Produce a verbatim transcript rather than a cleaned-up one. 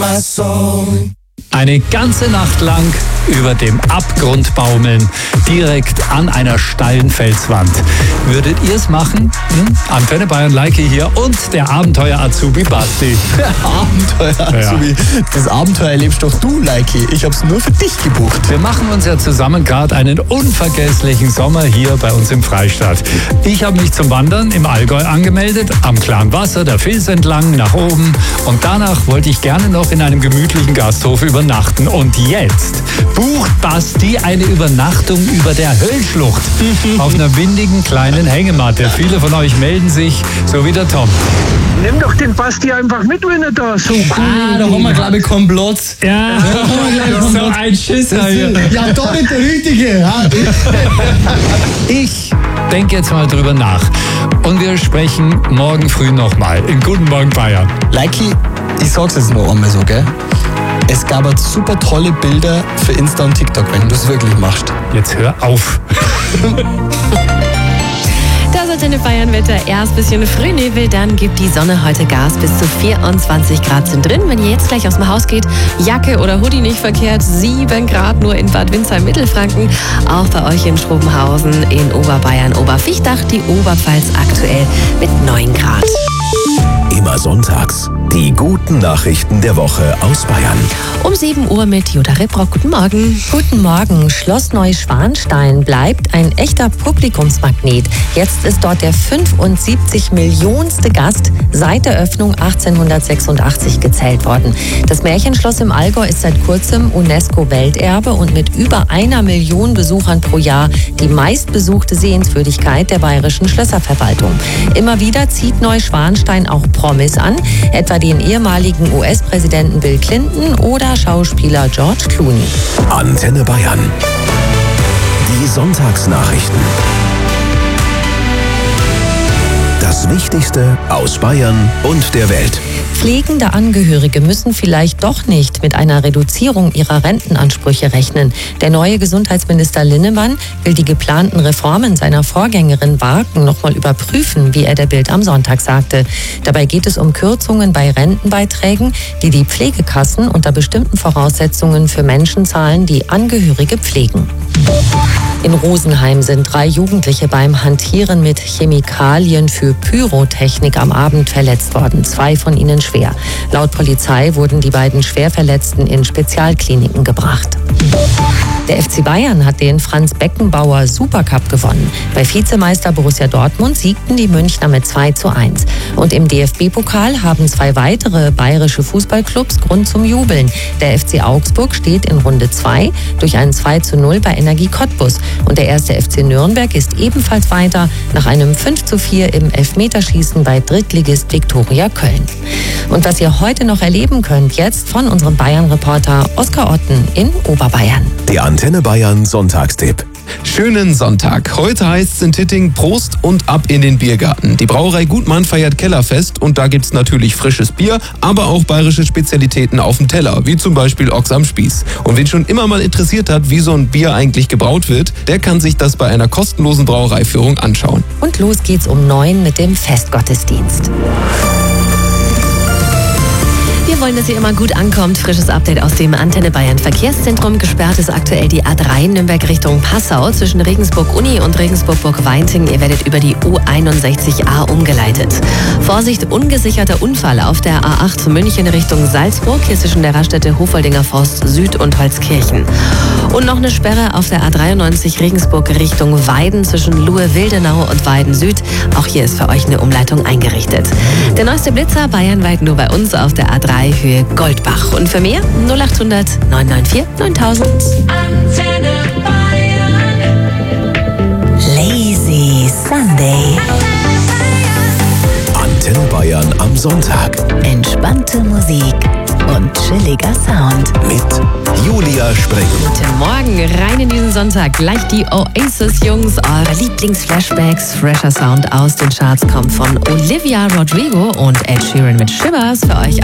Eine ganze Nacht lang über dem Abgrund baumeln, direkt an einer steilen Felswand. Würdet ihr es machen? Hm? Antenne Bayern Leike hier und der Abenteuer-Azubi Basti. Abenteuer-Azubi. Ja. Das Abenteuer erlebst doch du, Leike. Ich hab's nur für dich gebucht. Wir machen uns ja zusammen gerade einen unvergesslichen Sommer hier bei uns im Freistaat. Ich habe mich zum Wandern im Allgäu angemeldet, am klaren Wasser, der Fils entlang, nach oben. Und danach wollte ich gerne noch in einem gemütlichen Gasthof übernachten. Und jetzt bucht Basti eine Übernachtung über der Höllschlucht auf einer windigen kleinen Hängematte. Viele von euch melden sich, so wie der Tom. Nimm doch den Basti einfach mit, wenn er da so cool ist. Ah, da haben wir, glaube ich, Komplott. Ja, so ein Schisser hier. Ja, doch nicht der Richtige. Ja. Ich denke jetzt mal drüber nach. Und wir sprechen morgen früh nochmal. In Guten Morgen Bayern. Leiki, ich sag's jetzt noch einmal so, gell? Es gab halt super tolle Bilder für Insta und TikTok, wenn du es wirklich machst. Jetzt hör auf. Das Antenne Bayern Wetter, erst ein bisschen Frühnebel, dann gibt die Sonne heute Gas. Bis zu vierundzwanzig Grad sind drin. Wenn ihr jetzt gleich aus dem Haus geht, Jacke oder Hoodie nicht verkehrt. sieben Grad nur in Bad Windsheim, Mittelfranken. Auch bei euch in Schrobenhausen, in Oberbayern, Oberfichtach, die Oberpfalz aktuell mit neun Grad. Immer sonntags die guten Nachrichten der Woche aus Bayern. Um sieben Uhr mit Jutta Rebrock. Guten Morgen. Guten Morgen. Schloss Neuschwanstein bleibt ein echter Publikumsmagnet. Jetzt ist dort der fünfundsiebzig Millionste Gast seit der Öffnung achtzehnhundertsechsundachtzig gezählt worden. Das Märchenschloss im Allgäu ist seit kurzem UNESCO-Welterbe und mit über einer Million Besuchern pro Jahr die meistbesuchte Sehenswürdigkeit der bayerischen Schlösserverwaltung. Immer wieder zieht Neuschwanstein auch Promis an, etwa den ehemaligen U S-Präsidenten Bill Clinton oder Schauspieler George Clooney. Antenne Bayern. Die Sonntagsnachrichten. Das Wichtigste aus Bayern und der Welt. Pflegende Angehörige müssen vielleicht doch nicht mit einer Reduzierung ihrer Rentenansprüche rechnen. Der neue Gesundheitsminister Linnemann will die geplanten Reformen seiner Vorgängerin Warken nochmal überprüfen, wie er der Bild am Sonntag sagte. Dabei geht es um Kürzungen bei Rentenbeiträgen, die die Pflegekassen unter bestimmten Voraussetzungen für Menschen zahlen, die Angehörige pflegen. In Rosenheim sind drei Jugendliche beim Hantieren mit Chemikalien für Pyrotechnik am Abend verletzt worden. Zwei von ihnen schwer. Laut Polizei wurden die beiden Schwerverletzten in Spezialkliniken gebracht. Der F C Bayern hat den Franz-Beckenbauer Supercup gewonnen. Bei Vizemeister Borussia Dortmund siegten die Münchner mit zwei zu eins. Und im D F B-Pokal haben zwei weitere bayerische Fußballclubs Grund zum Jubeln. Der F C Augsburg steht in Runde zwei durch ein zwei zu null bei Energie Cottbus. Und der erste F C Nürnberg ist ebenfalls weiter nach einem fünf zu vier im Elfmeterschießen bei Drittligist Viktoria Köln. Und was ihr heute noch erleben könnt, jetzt von unserem Bayern-Reporter Oskar Otten in Oberbayern. Der Antenne Bayern Sonntagstipp. Schönen Sonntag. Heute heißt es in Titting Prost und ab in den Biergarten. Die Brauerei Gutmann feiert Kellerfest und da gibt's natürlich frisches Bier, aber auch bayerische Spezialitäten auf dem Teller, wie zum Beispiel Ochs am Spieß. Und wen schon immer mal interessiert hat, wie so ein Bier eigentlich gebraut wird, der kann sich das bei einer kostenlosen Brauereiführung anschauen. Und los geht's um neun mit dem Festgottesdienst. Wir wollen, dass ihr immer gut ankommt. Frisches Update aus dem Antenne Bayern Verkehrszentrum. Gesperrt ist aktuell die A drei Nürnberg Richtung Passau zwischen Regensburg-Uni und Regensburg-Burg-Weinting. Ihr werdet über die U einundsechzig A umgeleitet. Vorsicht, ungesicherter Unfall auf der A acht München Richtung Salzburg. Hier zwischen der Raststätte Hofoldinger Forst Süd und Holzkirchen. Und noch eine Sperre auf der A dreiundneunzig Regensburg Richtung Weiden zwischen Luhe-Wildenau und Weiden Süd. Auch hier ist für euch eine Umleitung eingerichtet. Der neueste Blitzer bayernweit nur bei uns auf der A drei Höhe Goldbach. Und für mehr null acht hundert neun neun vier neuntausend. Antenne Bayern. Lazy Sunday. Antenne Bayern am Sonntag. Entspannte Musik und chilliger Sound. Mit Julia Spreng. Guten Morgen, rein in diesen Sonntag. Gleich die Oasis-Jungs, eure Lieblingsflashbacks. Fresher Sound aus den Charts kommt von Olivia Rodrigo und Ed Sheeran mit Shivers für euch